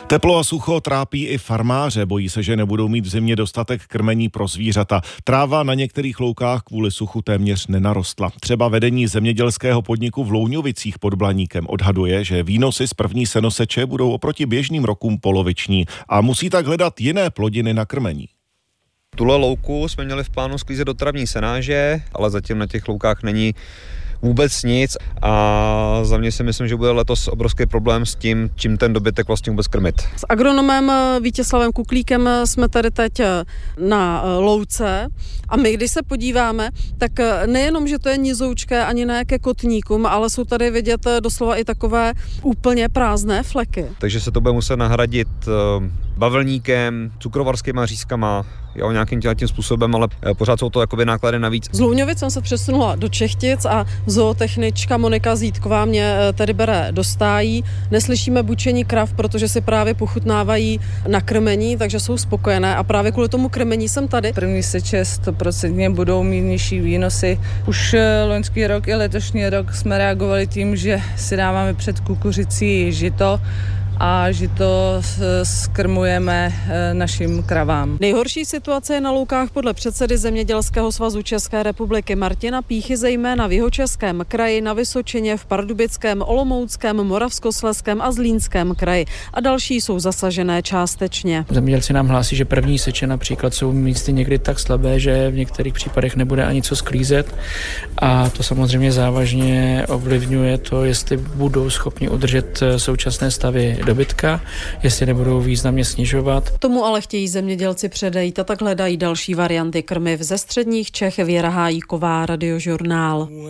Teplo a sucho trápí i farmáře, bojí se, že nebudou mít v zimě dostatek krmení pro zvířata. Tráva na některých loukách kvůli suchu téměř nenarostla. Třeba vedení zemědělského podniku v Louňovicích pod Blaníkem odhaduje, že výnosy z první senoseče budou oproti běžným rokům poloviční a musí tak hledat jiné plodiny na krmení. Tuhle louku jsme měli v plánu sklízet do travní senáže, ale zatím na těch loukách není vůbec nic a za mě si myslím, že bude letos obrovský problém s tím, čím ten dobytek vlastně vůbec krmit. S agronomem Vítězslavem Kuklíkem jsme tady teď na louce a my, když se podíváme, tak nejenom, že to je nizoučké ani ne ke kotníkům, ale jsou tady vidět doslova i takové úplně prázdné fleky. Takže se to bude muset nahradit bavlníkem, cukrovarskýma řízkama, jo, nějakým tím způsobem, ale pořád jsou to jakoby náklady navíc. Z Louňovic jsem se přesunula do Čechtic a zootechnička Monika Zítková mě tedy bere do stájí. Neslyšíme bučení krav, protože si právě pochutnávají na krmení, takže jsou spokojené a právě kvůli tomu krmení jsem tady. První seče 100% budou mít nižší výnosy. Už loňský rok i letošní rok jsme reagovali tím, že si dáváme před kukuřicí žito a žito skrmujeme našim kravám. Nejhorší situace je na loukách podle předsedy Zemědělského svazu České republiky Martina Píchy, zejména v Jihočeském kraji, na Vysočině, v Pardubickém, Olomouckém, Moravskoslezském a Zlínském kraji. A další jsou zasažené částečně. Zemědělci nám hlásí, že první seče například jsou místy někdy tak slabé, že v některých případech nebude ani co sklízet a to samozřejmě závažně ovlivňuje to, jestli budou schopni udržet současné stavy dobytka, jestli nebudou významně snižovat. Tomu ale chtějí zemědělci předejít a tak hledají další varianty krmiv. Ze středních Čech Věra Hájíková, Radiožurnál.